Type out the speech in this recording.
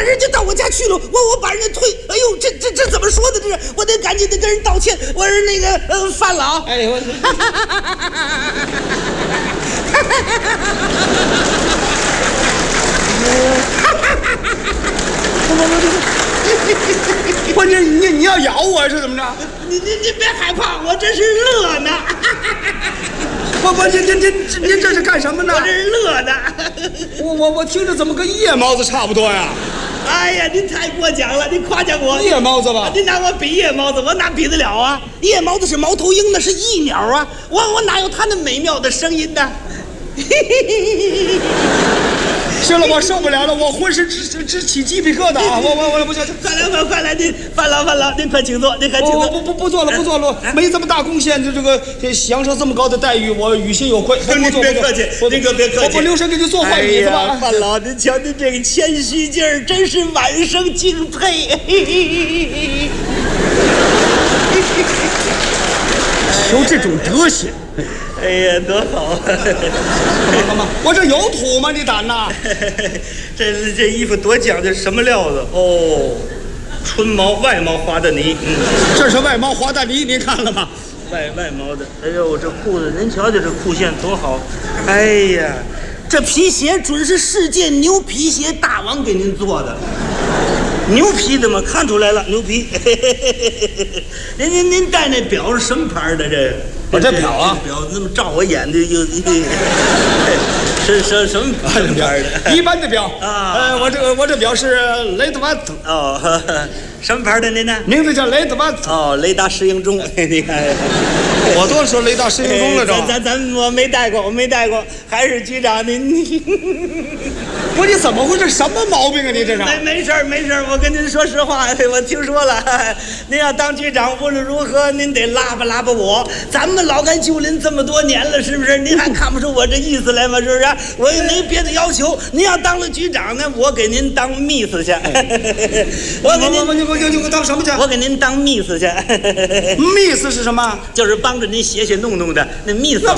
人家到我家去了，我把人家推，哎呦，这怎么说的？这是我得赶紧得跟人道歉。我是那个范老， 哎呦，不，你要咬我是怎么着？ 你别害怕，我这是乐呢。 不，您这是干什么呢？ 我这是乐的。 我听着怎么跟夜猫子差不多呀？ 哎呀，您太过奖了，您夸奖我。 夜猫子吧？ 您拿我比夜猫子，我哪比得了啊？夜猫子是猫头鹰，那是翼鸟啊，我哪有它那美妙的声音呢？ 行了，我受不了了，我浑身直起鸡皮疙瘩啊！我不行， 快来，您范老，您快请坐，您快请坐。 不坐了，没这么大贡献，这个享受这么高的待遇，我于心有愧。 您别客气，您可别客气， 我留神给你做坏米子吧。 范老，您瞧您这个谦虚劲儿，真是满生敬佩。 有这种德行。 哎呀，多好啊！ 干嘛？我这有土吗？你胆呐？ 这衣服多讲究，什么料子？哦，春毛外毛滑的呢。 这是外毛滑的呢，您看了吗？ 外毛的。哎呦，这裤子，您瞧瞧这裤线多好！哎呀，这皮鞋准是世界牛皮鞋大王给您做的。牛皮的吗？看出来了，牛皮。您戴那表是什么牌的？这我这表啊， 表那么照我眼睛又什么牌的？ 一般的表啊。 我这表是雷德瓦特。 哦，什么牌的您呢？ 名字叫雷德瓦特。 哦，雷达适应中。你看， 我多说雷达适应中了， 这我没戴过，还是局长您。 不，你怎么回事？什么毛病啊？你这是？ 没事，我跟您说实话，我听说了，您要当局长，无论如何您得拉拔我。咱们老干旧林这么多年了，是不是？您还看不出我这意思来吗？是不是？我也没别的要求。您要当了局长呢，我给您当秘书去。我当什么去？ 我给您当秘书去。 秘书是什么？ 就是帮着您写弄的那秘书。